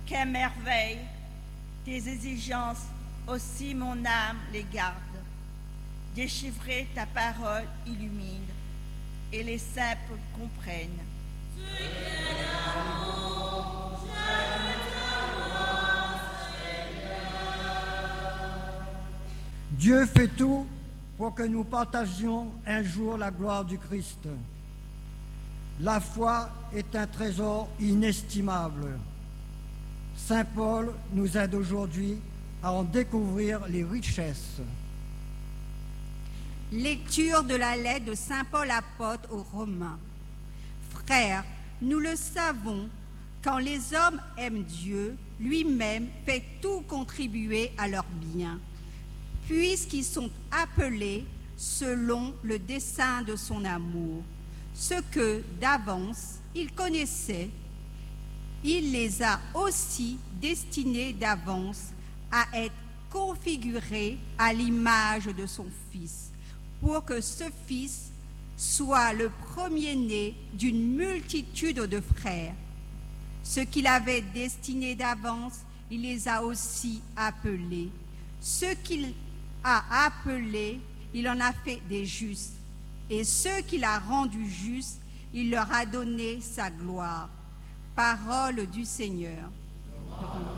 Quelle merveille, tes exigences aussi mon âme les garde. Déchiffrer ta parole illumine, et les simples comprennent. Dieu fait tout pour que nous partagions un jour la gloire du Christ. La foi est un trésor inestimable. Saint Paul nous aide aujourd'hui à en découvrir les richesses. Lecture de la lettre de Saint Paul apôtre aux Romains. Frères, nous le savons, quand les hommes aiment Dieu, lui-même fait tout contribuer à leur bien, puisqu'ils sont appelés selon le dessein de son amour. Ce que d'avance il connaissait, il les a aussi destinés d'avance à être configurés à l'image de son Fils, pour que ce Fils soit le premier-né d'une multitude de frères. Ce qu'il avait destiné d'avance, il les a aussi appelés. Ceux qu'il a appelés, il en a fait des justes. Et ceux qu'il a rendus justes, il leur a donné sa gloire. Parole du Seigneur.